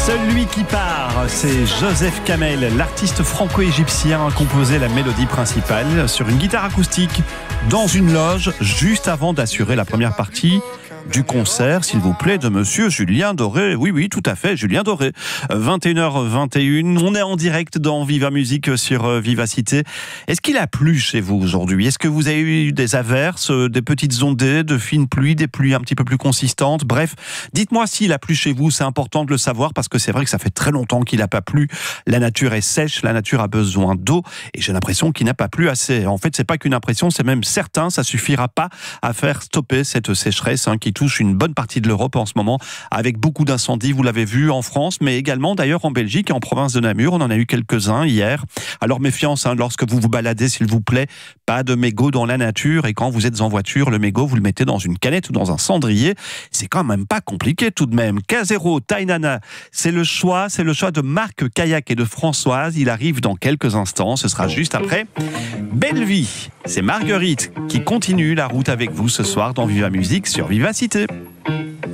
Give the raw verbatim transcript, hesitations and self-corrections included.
Celui qui part, c'est Joseph Kamel, l'artiste franco-égyptien, a composé la mélodie principale sur une guitare acoustique dans une loge juste avant d'assurer la première partie du concert, s'il vous plaît, de monsieur Julien Doré. Oui, oui, tout à fait, Julien Doré. vingt et une heures vingt et une, on est en direct dans Viva Musique sur Vivacité. Est-ce qu'il a plu chez vous aujourd'hui? Est-ce que vous avez eu des averses, des petites ondées, de fines pluies, des pluies un petit peu plus consistantes? Bref, dites-moi s'il a plu chez vous, c'est important de le savoir parce que c'est vrai que ça fait très longtemps qu'il n'a pas plu. La nature est sèche, la nature a besoin d'eau et j'ai l'impression qu'il n'a pas plu assez. En fait, c'est pas qu'une impression, c'est même certain, ça suffira pas à faire stopper cette sécheresse hein, qui touche une bonne partie de l'Europe en ce moment, avec beaucoup d'incendies, vous l'avez vu en France, mais également d'ailleurs en Belgique et en province de Namur, on en a eu quelques-uns hier. Alors méfiance, hein, lorsque vous vous baladez, s'il vous plaît, pas de mégots dans la nature, et quand vous êtes en voiture, le mégot, vous le mettez dans une canette ou dans un cendrier, c'est quand même pas compliqué tout de même. K zéro, Tainana, c'est le choix, c'est le choix de Marc Kayak et de Françoise, il arrive dans quelques instants, ce sera juste après Belle Vie. C'est Marguerite qui continue la route avec vous ce soir dans Viva Musique sur Vivacité.